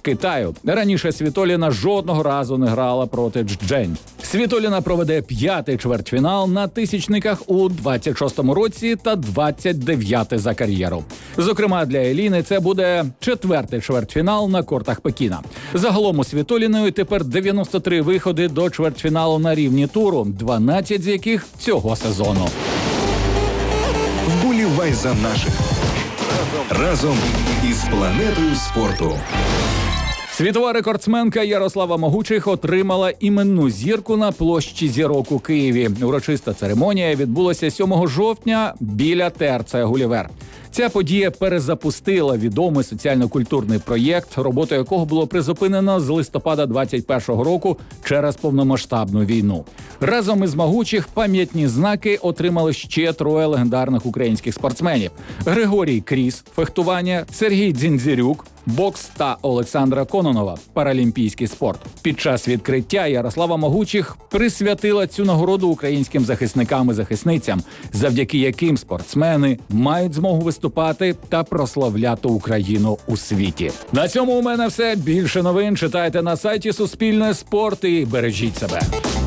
Китаю. Раніше Світоліна жодного разу не грала проти Чжень. Світоліна проведе 5-й чвертьфінал на тисячниках у 26-му році та 29-й за кар'єру. Зокрема, для Еліни це буде 4-й чвертьфінал на кортах Пекіна. Загалом у Світоліної тепер 93 виходи до чвертьфіналу на рівні туру, 12 з яких цього сезону. Вболівай за наших. Разом із планетою спорту. Світова рекордсменка Ярослава Могучих отримала іменну зірку на площі Зірок у Києві. Урочиста церемонія відбулася 7 жовтня біля ТРЦ «Гулівер». Ця подія перезапустила відомий соціально-культурний проєкт, роботу якого було призупинено з листопада 21-го року через повномасштабну війну. Разом із Могучих пам'ятні знаки отримали ще 3 легендарних українських спортсменів: Григорій Кріс – фехтування, Сергій Дзінзірюк – бокс та Олександра Кононова – паралімпійський спорт. Під час відкриття Ярослава Могучих присвятила цю нагороду українським захисникам і захисницям, завдяки яким спортсмени мають змогу виступати та прославляти Україну у світі. На цьому у мене все. Більше новин читайте на сайті Суспільне спорт і бережіть себе.